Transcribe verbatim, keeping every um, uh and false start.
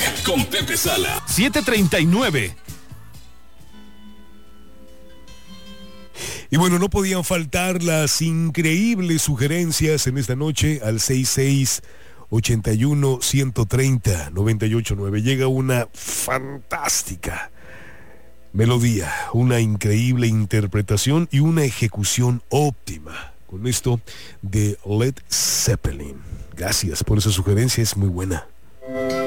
con Pepe Sala. siete treinta y nueve. Y bueno, no podían faltar las increíbles sugerencias en esta noche al seis seis ochenta y uno ciento treinta noventa y ocho nueve. Llega una fantástica melodía, una increíble interpretación y una ejecución óptima con esto de Led Zeppelin. Gracias por esa sugerencia, es muy buena.